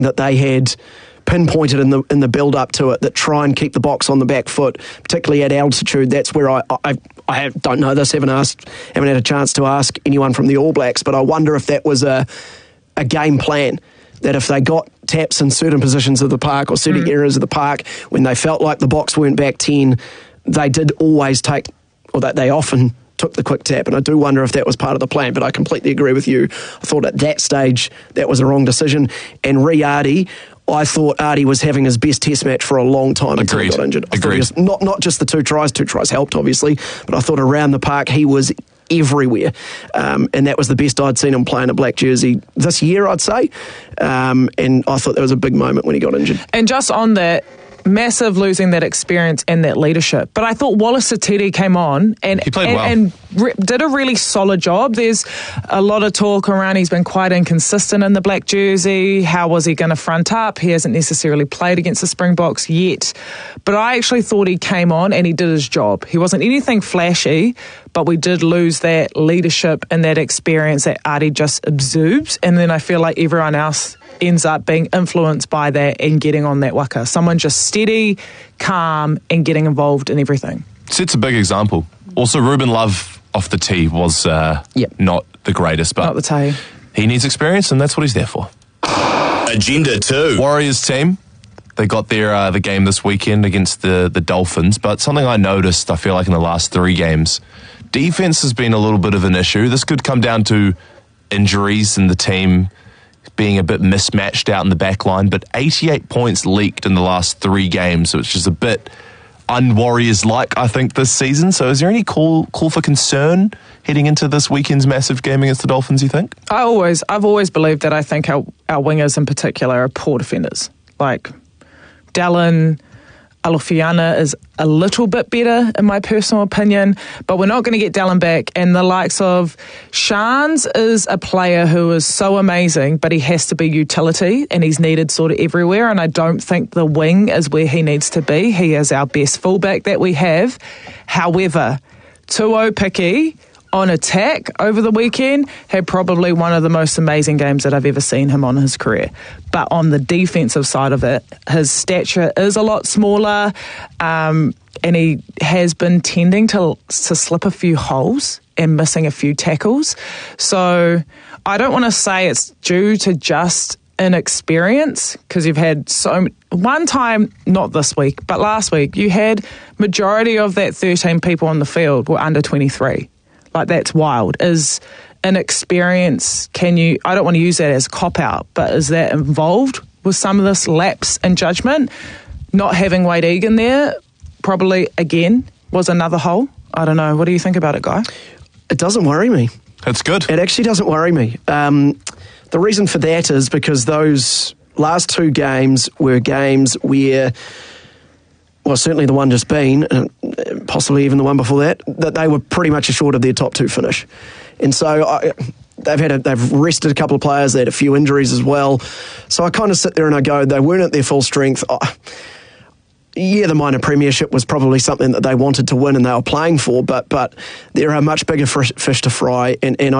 that they had pinpointed in the build up to it, that try and keep the Boks on the back foot, particularly at altitude. That's where I don't know this, haven't had a chance to ask anyone from the All Blacks, but I wonder if that was a game plan, that if they got taps in certain positions of the park or certain areas of the park when they felt like the Boks weren't back 10, they did always take, or that they often took the quick tap. And I do wonder if that was part of the plan, but I completely agree with you. I thought at that stage that was a wrong decision. And Ardie, I thought Ardie was having his best test match for a long time until he got injured. Agreed. Not just the two tries helped obviously, but I thought around the park he was everywhere, and that was the best I'd seen him play in a black jersey this year, I'd say, and I thought that was a big moment when he got injured. And just on that, massive losing that experience and that leadership. But I thought Wallace Satiri came on and he played well. and did a really solid job. There's a lot of talk around he's been quite inconsistent in the black jersey. How was he going to front up? He hasn't necessarily played against the Springboks yet. But I actually thought he came on and he did his job. He wasn't anything flashy, but we did lose that leadership and that experience that Ardie just exudes. And then I feel like everyone else ends up being influenced by that and getting on that waka. Someone just steady, calm, and getting involved in everything. Sets a big example. Also, Ruben Love off the tee was not the greatest, but not the tee. He needs experience, and that's what he's there for. Agenda 2. Warriors team, they got the game this weekend against the Dolphins, but something I noticed, I feel like in the last 3 games, defense has been a little bit of an issue. This could come down to injuries and the team being a bit mismatched out in the back line, but 88 points leaked in the last 3 games, which is a bit un-Warriors-like, I think, this season. So is there any call for concern heading into this weekend's massive game against the Dolphins, you think? I've always believed that I think our wingers in particular are poor defenders. Like Dallin, Alofiana is a little bit better in my personal opinion, but we're not going to get Dallin back. And the likes of Shans is a player who is so amazing, but he has to be utility and he's needed sort of everywhere. And I don't think the wing is where he needs to be. He is our best fullback that we have. However, Tuo Piki on attack over the weekend had probably one of the most amazing games that I've ever seen him on his career. But on the defensive side of it, his stature is a lot smaller, and he has been tending to slip a few holes and missing a few tackles. So I don't want to say it's due to just inexperience, because you've had one time, not this week, but last week, you had majority of that 13 people on the field were under 23. Like, that's wild. Is inexperience, I don't want to use that as cop-out, but is that involved with some of this lapse in judgment? Not having Wade Egan there probably, again, was another hole. I don't know. What do you think about it, Guy? It doesn't worry me. It's good. It actually doesn't worry me. The reason for that is because those last 2 games were games where, well, certainly the one just been, possibly even the one before that they were pretty much assured of their top 2 finish. And so they've rested a couple of players, they had a few injuries as well. So I kind of sit there and I go, they weren't at their full strength. The minor premiership was probably something that they wanted to win and they were playing for, but there are much bigger fish to fry, and